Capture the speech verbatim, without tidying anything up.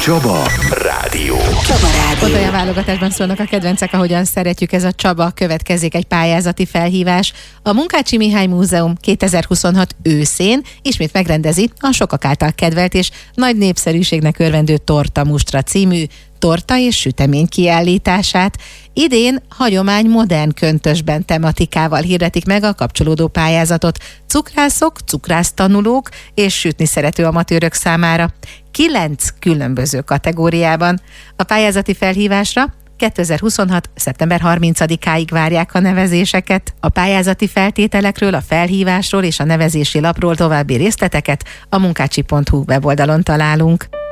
Csaba Rádió. Csaba Rádió. Ott olyan válogatásban szólnak a kedvencek, ahogyan szeretjük, ez a Csaba. Következik egy pályázati felhívás. A Munkácsi Mihály Múzeum kétezer-huszonhat őszén ismét megrendezi a sokak által kedvelt és nagy népszerűségnek örvendő Torta Mustra című torta és sütemény kiállítását. Idén hagyomány modern köntösben tematikával hirdetik meg a kapcsolódó pályázatot cukrászok, cukrásztanulók és sütni szerető amatőrök számára. Kilenc különböző kategóriában. A pályázati felhívásra kétezer-huszonhat. szeptember harmincadikáig várják a nevezéseket. A pályázati feltételekről, a felhívásról és a nevezési lapról további részleteket a munkácsi pont hu weboldalon találunk.